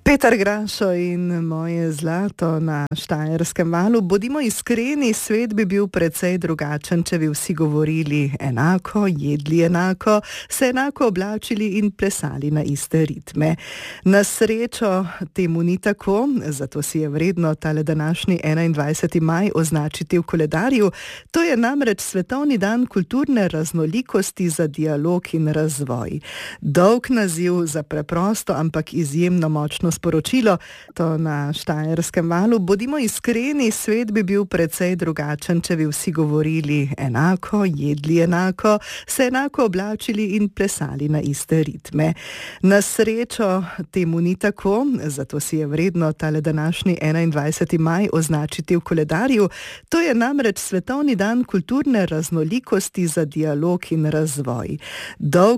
Peter Grašo in moje zlato na Štajerskem valu. Bodimo iskreni, svet bi bil precej drugačen, če bi vsi govorili enako, jedli enako, se enako oblačili in plesali na iste ritme. Na srečo temu ni tako, zato si je vredno tale današnji 21. maj označiti v koledarju. To je namreč Svetovni dan kulturne raznolikosti za dialog in razvoj. Dolg naziv za preprosto, ampak izjemno močno sporočilo. To na Štajerskem valu. Bodimo iskreni, svet bi bil precej drugačen, če bi vsi govorili enako, jedli enako, se enako oblačili in plesali na iste ritme. Na srečo temu ni tako, zato si je vredno tale današnji 21. maj označiti v koledarju. To je namreč Svetovni dan kulturne raznolikosti za dialog in razvoj. Dolg